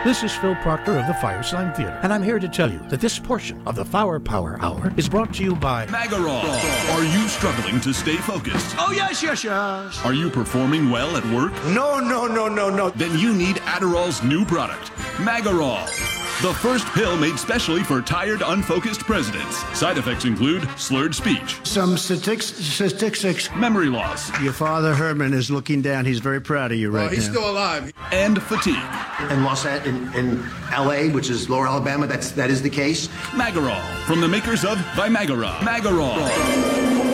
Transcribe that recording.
This is Phil Proctor of the Firesign Theater, and I'm here to tell you that this portion of the Flower Power Hour is brought to you by Magarol. Are you struggling to stay focused? Oh, yes. Are you performing well at work? No. Then you need Adderall's new product, Magarol. The first pill made specially for tired, unfocused presidents. Side effects include slurred speech, some statistics. memory loss. Your father, Herman, is looking down. He's very proud of you right now. He's still alive. And fatigue. In L.A., which is Lower Alabama, that is the case. Magarol, from the makers of Vimagra. Magarol.